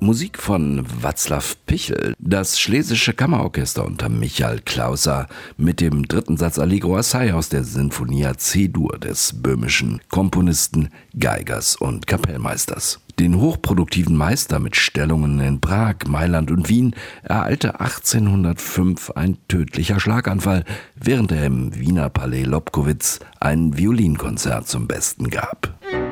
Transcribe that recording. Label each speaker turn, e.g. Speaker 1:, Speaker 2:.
Speaker 1: Musik von Václav Pichel, das Schlesische Kammerorchester unter Michael Klauser mit dem dritten Satz Allegro assai aus der Sinfonia C-Dur des böhmischen Komponisten, Geigers und Kapellmeisters. Den hochproduktiven Meister mit Stellungen in Prag, Mailand und Wien ereilte 1805 ein tödlicher Schlaganfall, während er im Wiener Palais Lobkowitz ein Violinkonzert zum Besten gab.